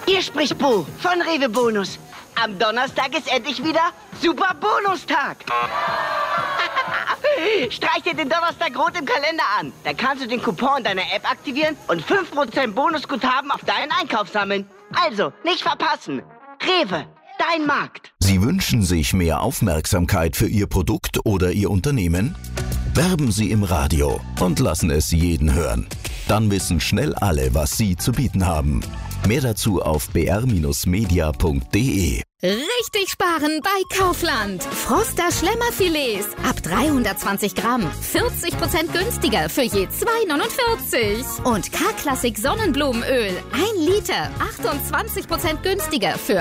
Hier spricht Bo von Rewe Bonus. Am Donnerstag ist endlich wieder Super Bonustag. Streich dir den Donnerstag rot im Kalender an. Da kannst du den Coupon deiner App aktivieren und 5% Bonusguthaben auf deinen Einkauf sammeln. Also, nicht verpassen. Rewe, dein Markt. Sie wünschen sich mehr Aufmerksamkeit für Ihr Produkt oder Ihr Unternehmen? Werben Sie im Radio und lassen es jeden hören. Dann wissen schnell alle, was Sie zu bieten haben. Mehr dazu auf br-media.de. Richtig sparen bei Kaufland. Froster Schlemmerfilets ab 320 Gramm. 40% günstiger für je 2,49. Und K-Klassik Sonnenblumenöl 1 Liter. 28% günstiger für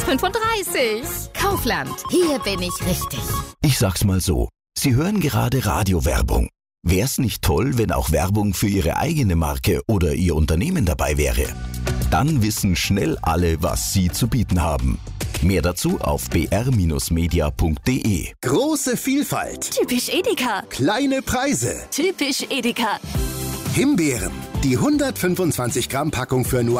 1,35. Kaufland, hier bin ich richtig. Ich sag's mal so, Sie hören gerade Radiowerbung. Wär's nicht toll, wenn auch Werbung für Ihre eigene Marke oder Ihr Unternehmen dabei wäre? Dann wissen schnell alle, was Sie zu bieten haben. Mehr dazu auf br-media.de. Große Vielfalt. Typisch Edeka. Kleine Preise. Typisch Edeka. Himbeeren. Die 125 Gramm Packung für nur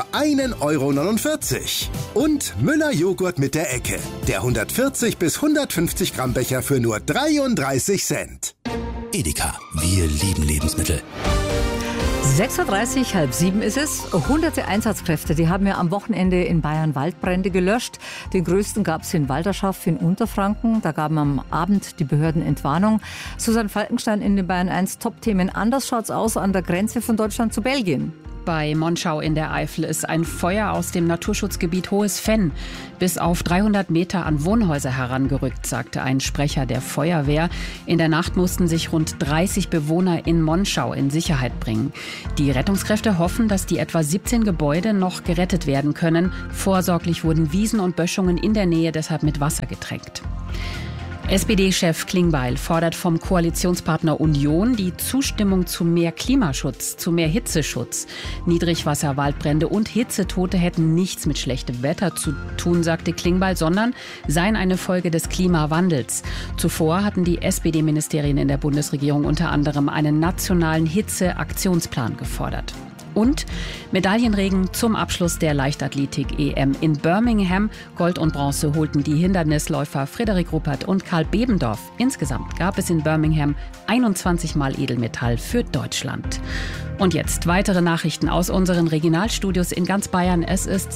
1,49 €. Und Müller Joghurt mit der Ecke. Der 140 bis 150 Gramm Becher für nur 33 Cent. Edeka, wir lieben Lebensmittel. 6.30 Uhr, 6:30 ist es. Hunderte Einsatzkräfte, die haben ja am Wochenende in Bayern Waldbrände gelöscht. Den größten gab es in Walderschaft in Unterfranken. Da gaben am Abend die Behörden Entwarnung. Susanne Falkenstein in den Bayern 1 Top-Themen. Anders schaut's aus an der Grenze von Deutschland zu Belgien. Bei Monschau in der Eifel ist ein Feuer aus dem Naturschutzgebiet Hohes Fenn bis auf 300 Meter an Wohnhäuser herangerückt, sagte ein Sprecher der Feuerwehr. In der Nacht mussten sich rund 30 Bewohner in Monschau in Sicherheit bringen. Die Rettungskräfte hoffen, dass die etwa 17 Gebäude noch gerettet werden können. Vorsorglich wurden Wiesen und Böschungen in der Nähe deshalb mit Wasser getränkt. SPD-Chef Klingbeil fordert vom Koalitionspartner Union die Zustimmung zu mehr Klimaschutz, zu mehr Hitzeschutz. Niedrigwasser, Waldbrände und Hitzetote hätten nichts mit schlechtem Wetter zu tun, sagte Klingbeil, sondern seien eine Folge des Klimawandels. Zuvor hatten die SPD-Ministerien in der Bundesregierung unter anderem einen nationalen Hitzeaktionsplan gefordert. Und Medaillenregen zum Abschluss der Leichtathletik-EM in Birmingham. Gold und Bronze holten die Hindernisläufer Frederik Ruppert und Karl Bebendorf. Insgesamt gab es in Birmingham 21 Mal Edelmetall für Deutschland. Und jetzt weitere Nachrichten aus unseren Regionalstudios in ganz Bayern. Es ist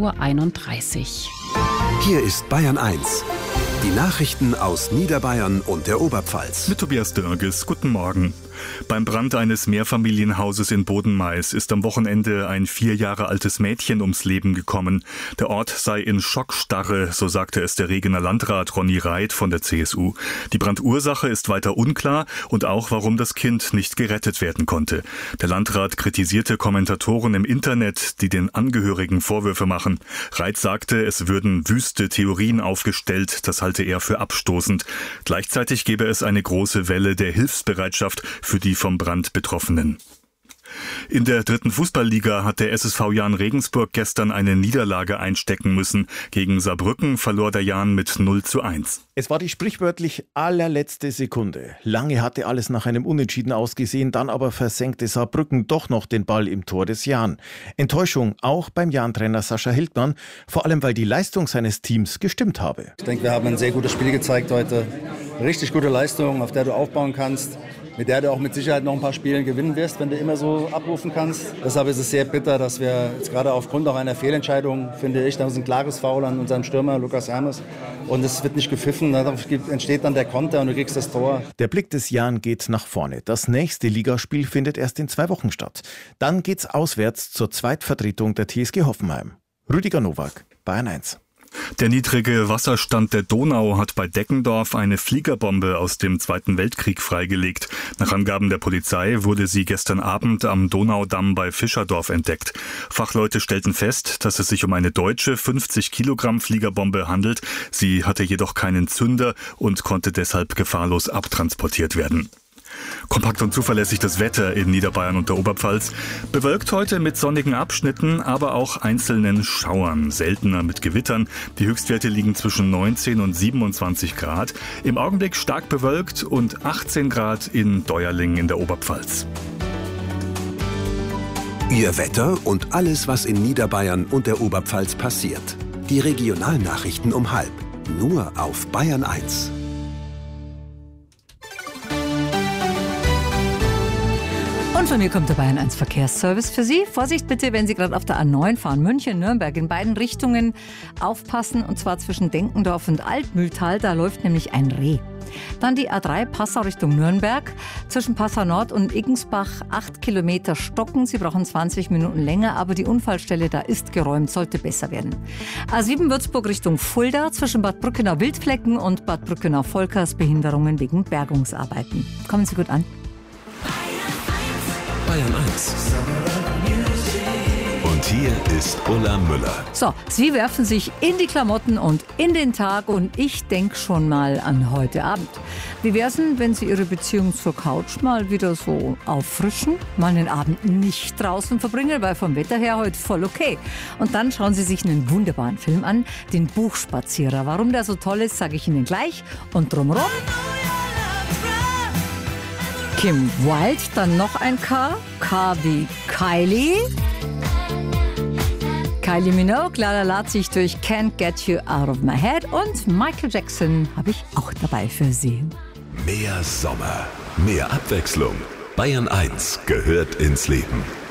6:31 Uhr. Hier ist Bayern 1. Die Nachrichten aus Niederbayern und der Oberpfalz. Mit Tobias Dörges, guten Morgen. Beim Brand eines Mehrfamilienhauses in Bodenmais ist am Wochenende ein 4 Jahre altes Mädchen ums Leben gekommen. Der Ort sei in Schockstarre, so sagte es der Regener Landrat Ronny Reit von der CSU. Die Brandursache ist weiter unklar und auch, warum das Kind nicht gerettet werden konnte. Der Landrat kritisierte Kommentatoren im Internet, die den Angehörigen Vorwürfe machen. Reit sagte, es würden wüste Theorien aufgestellt, das halte er für abstoßend. Gleichzeitig gebe es eine große Welle der Hilfsbereitschaft für die vom Brand Betroffenen. In der 3. Fußballliga hat der SSV Jahn Regensburg gestern eine Niederlage einstecken müssen. Gegen Saarbrücken verlor der Jahn mit 0:1. Es war die sprichwörtlich allerletzte Sekunde. Lange hatte alles nach einem Unentschieden ausgesehen, dann aber versenkte Saarbrücken doch noch den Ball im Tor des Jahn. Enttäuschung auch beim Jahn-Trainer Sascha Hildmann, vor allem weil die Leistung seines Teams gestimmt habe. Ich denke, wir haben ein sehr gutes Spiel gezeigt heute. Richtig gute Leistung, auf der du aufbauen kannst, mit der du auch mit Sicherheit noch ein paar Spiele gewinnen wirst, wenn du immer so abrufen kannst. Deshalb ist es sehr bitter, dass wir jetzt gerade aufgrund auch einer Fehlentscheidung, finde ich, da ist ein klares Foul an unserem Stürmer Lukas Hermes und es wird nicht gepfiffen, da entsteht dann der Konter und du kriegst das Tor. Der Blick des Jahn geht nach vorne. Das nächste Ligaspiel findet erst in 2 Wochen statt. Dann geht's auswärts zur Zweitvertretung der TSG Hoffenheim. Rüdiger Nowak, Bayern 1. Der niedrige Wasserstand der Donau hat bei Deckendorf eine Fliegerbombe aus dem Zweiten Weltkrieg freigelegt. Nach Angaben der Polizei wurde sie gestern Abend am Donaudamm bei Fischerdorf entdeckt. Fachleute stellten fest, dass es sich um eine deutsche 50 Kilogramm Fliegerbombe handelt. Sie hatte jedoch keinen Zünder und konnte deshalb gefahrlos abtransportiert werden. Kompakt und zuverlässig das Wetter in Niederbayern und der Oberpfalz. Bewölkt heute mit sonnigen Abschnitten, aber auch einzelnen Schauern. Seltener mit Gewittern. Die Höchstwerte liegen zwischen 19 und 27 Grad. Im Augenblick stark bewölkt und 18 Grad in Deuerling in der Oberpfalz. Ihr Wetter und alles, was in Niederbayern und der Oberpfalz passiert. Die Regionalnachrichten um 12:30. Nur auf Bayern 1. Und von mir kommt der Bayern 1 Verkehrsservice für Sie. Vorsicht bitte, wenn Sie gerade auf der A9 fahren, München, Nürnberg, in beiden Richtungen aufpassen, und zwar zwischen Denkendorf und Altmühltal, da läuft nämlich ein Reh. Dann die A3 Passau Richtung Nürnberg, zwischen Passau Nord und Iggensbach 8 Kilometer stocken. Sie brauchen 20 Minuten länger, aber die Unfallstelle da ist geräumt, sollte besser werden. A7 Würzburg Richtung Fulda, zwischen Bad Brückenau-Wildflecken und Bad Brückenau-Volkers Behinderungen wegen Bergungsarbeiten. Kommen Sie gut an. Bayern 1. Und hier ist Ulla Müller. So, Sie werfen sich in die Klamotten und in den Tag, und ich denke schon mal an heute Abend. Wie wär's denn, wenn Sie Ihre Beziehung zur Couch mal wieder so auffrischen? Mal einen Abend nicht draußen verbringen, weil vom Wetter her heute voll okay. Und dann schauen Sie sich einen wunderbaren Film an, den Buchspazierer. Warum der so toll ist, sage ich Ihnen gleich. Und drumherum Kim Wilde, dann noch ein K wie Kylie. Kylie Minogue, Lala lad sich durch Can't Get You Out of My Head, und Michael Jackson habe ich auch dabei für Sie. Mehr Sommer, mehr Abwechslung. Bayern 1 gehört ins Leben.